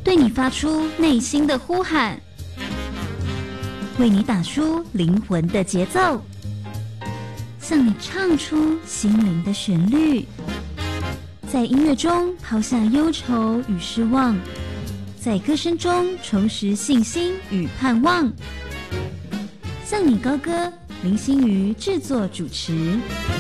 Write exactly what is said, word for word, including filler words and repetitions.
对你发出内心的呼喊，为你打出灵魂的节奏，向你唱出心灵的旋律。在音乐中抛下忧愁与失望，在歌声中重拾信心与盼望。向你高歌，林心瑜制作主持。